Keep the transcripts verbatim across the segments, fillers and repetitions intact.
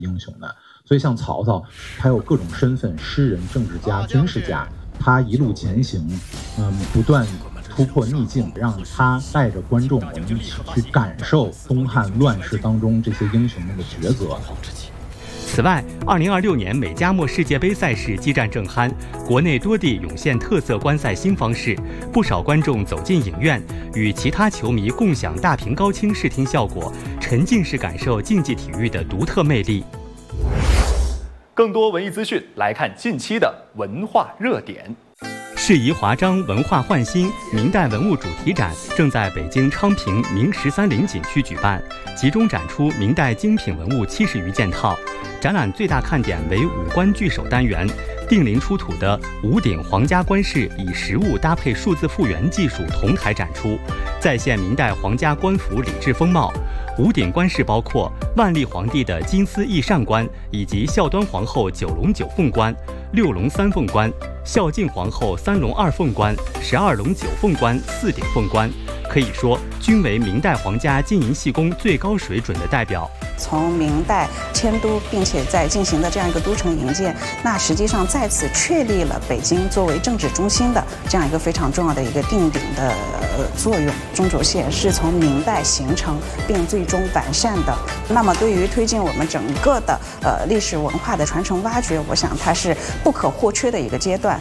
英雄的。所以像曹操，他有各种身份，诗人、政治家、军事家，他一路前行，嗯，不断突破逆境，让他带着观众我们一起去感受东汉乱世当中这些英雄们的抉择。 此外，二零二六年美加墨世界杯赛事激战正酣，国内多地涌现特色观赛新方式，不少观众走进影院，与其他球迷共享大屏高清视听效果，沉浸式感受竞技体育的独特魅力。 更多文艺资讯，来看近期的文化热点。 适宜华章文化焕新明代文物主题展正在北京昌平明十三陵景区举办，集中展出明代精品文物七十余件套。展览最大看点为五官聚首单元，定陵出土的五顶皇家冠饰以实物搭配数字复原技术同台展出，再现明代皇家官服礼制风貌。五顶冠饰包括万历皇帝的金丝翼扇冠，以及孝端皇后九龙九凤冠、六龙三凤冠、孝敬皇后三龙二凤冠、十二龙九凤冠、四顶凤冠，可以说均为明代皇家金银细工最高水准的代表。 从明代迁都并且在进行的这样一个都城营建，那实际上在此确立了北京作为政治中心的这样一个非常重要的一个定鼎的作用。中轴线是从明代形成并最终完善的，那么对于推进我们整个的呃历史文化的传承挖掘，我想它是不可或缺的一个阶段。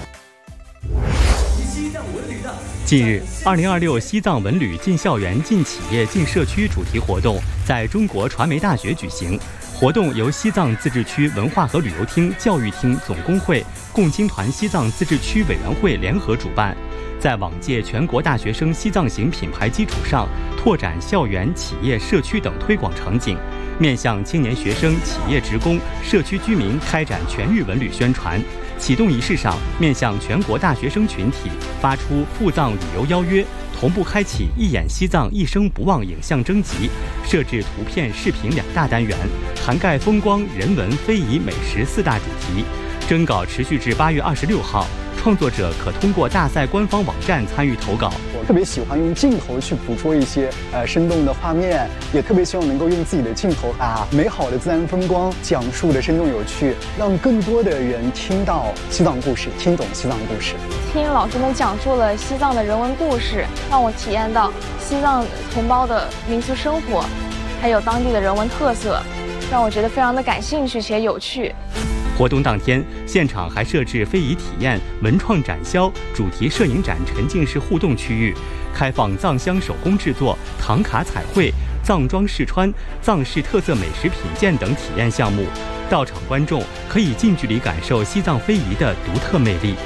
近日，二零二六西藏文旅进校园、进企业、进社区主题活动在中国传媒大学举行。活动由西藏自治区文化和旅游厅、教育厅总工会、共青团西藏自治区委员会联合主办，在往届全国大学生西藏行品牌基础上，拓展校园、企业、社区等推广场景，面向青年学生、企业职工、社区居民开展全域文旅宣传。启动仪式上，面向全国大学生群体发出赴藏旅游邀约，同步开启一眼西藏一生不忘影像征集，设置图片、视频两大单元，涵盖风光、人文、非遗、美食四大主题。征稿持续至八月二十六号，创作者可通过大赛官方网站参与投稿。 我特别喜欢用镜头去捕捉一些呃生动的画面，也特别希望能够用自己的镜头把美好的自然风光讲述的生动有趣，让更多的人听到西藏故事，听懂西藏故事。 听老师们讲述了西藏的人文故事，让我体验到西藏同胞的民俗生活，还有当地的人文特色，让我觉得非常的感兴趣且有趣。 活动当天，现场还设置非遗体验、文创展销、主题摄影展沉浸式互动区域，开放藏乡手工制作、唐卡彩绘、藏装试穿、藏式特色美食品鉴等体验项目。到场观众可以近距离感受西藏非遗的独特魅力。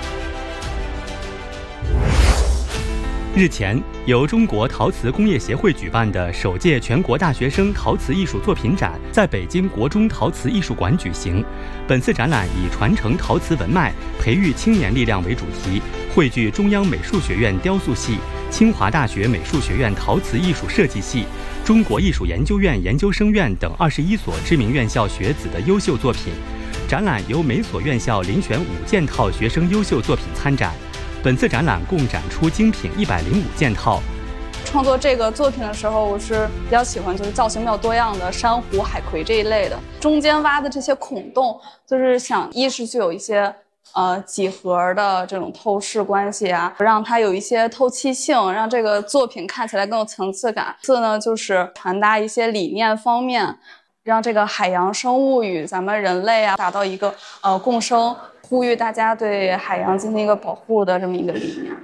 日前，由中国陶瓷工业协会举办的首届全国大学生陶瓷艺术作品展在北京国中陶瓷艺术馆举行。本次展览以传承陶瓷文脉、培育青年力量为主题，汇聚中央美术学院雕塑系、清华大学美术学院陶瓷艺术设计系、中国艺术研究院研究生院等二十一所知名院校学子的优秀作品。展览由每所院校遴选五件套学生优秀作品参展。本次展览共展出精品一百零五件套。 创作这个作品的时候，我是比较喜欢就是造型比较多样的珊瑚、海葵这一类的。中间挖的这些孔洞，就是想一是具有一些呃几何的这种透视关系啊，让它有一些透气性，让这个作品看起来更有层次感。次呢，就是传达一些理念方面，让这个海洋生物与咱们人类啊达到一个呃共生。呼吁大家对海洋进行一个保护的这么一个理念。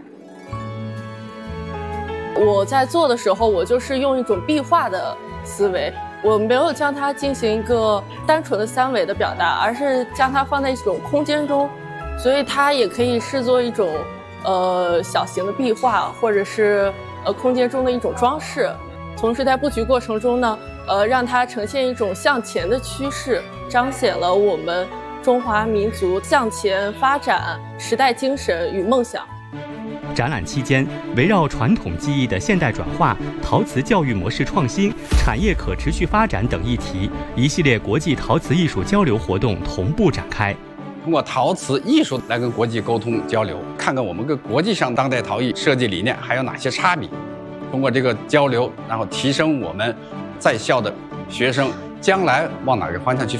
我在做的时候，我就是用一种壁画的思维，我没有将它进行一个单纯的三维的表达，而是将它放在一种空间中，所以它也可以视作一种呃小型的壁画，或者是呃空间中的一种装饰。同时在布局过程中呢，呃让它呈现一种向前的趋势，彰显了我们中华民族向前发展时代精神与梦想。 展览期间，围绕传统技艺的现代转化、陶瓷教育模式创新、产业可持续发展等议题，一系列国际陶瓷艺术交流活动同步展开。 通过陶瓷艺术来跟国际沟通交流，看看我们跟国际上当代陶艺设计理念还有哪些差别。通过这个交流，然后提升我们在校的学生将来往哪个方向去